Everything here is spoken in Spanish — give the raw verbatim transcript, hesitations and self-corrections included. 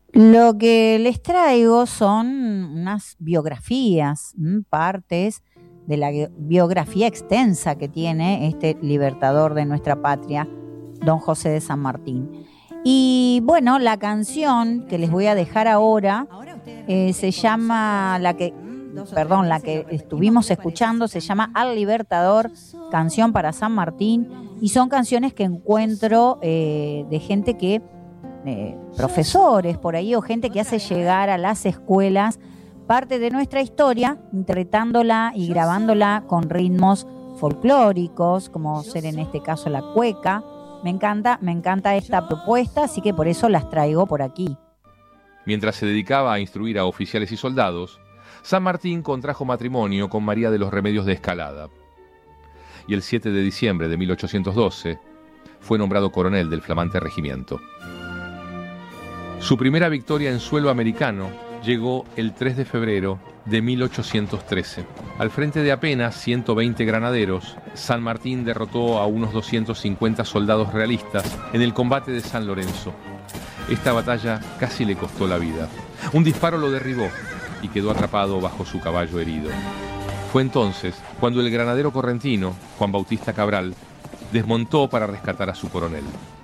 Lo que les traigo son unas biografías, ¿m? Partes de la biografía extensa que tiene este libertador de nuestra patria, don José de San Martín. Y bueno, la canción que les voy a dejar ahora eh, se llama, la que, perdón, la que estuvimos escuchando se llama Al Libertador, canción para San Martín, y son canciones que encuentro eh, de gente que Eh, profesores por ahí o gente que hace llegar a las escuelas parte de nuestra historia, interpretándola y grabándola con ritmos folclóricos, como ser en este caso la cueca. Me encanta, me encanta esta propuesta, así que por eso las traigo por aquí. Mientras se dedicaba a instruir a oficiales y soldados, San Martín contrajo matrimonio con María de los Remedios de Escalada. Y el siete de diciembre de mil ochocientos doce fue nombrado coronel del flamante regimiento. Su primera victoria en suelo americano llegó el tres de febrero de mil ochocientos trece. Al frente de apenas ciento veinte granaderos, San Martín derrotó a unos doscientos cincuenta soldados realistas en el combate de San Lorenzo. Esta batalla casi le costó la vida. Un disparo lo derribó y quedó atrapado bajo su caballo herido. Fue entonces cuando el granadero correntino, Juan Bautista Cabral, desmontó para rescatar a su coronel.